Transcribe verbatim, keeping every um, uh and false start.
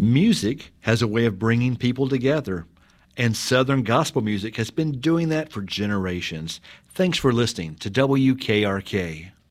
Music has a way of bringing people together, and Southern gospel music has been doing that for generations. Thanks for listening to W K R K.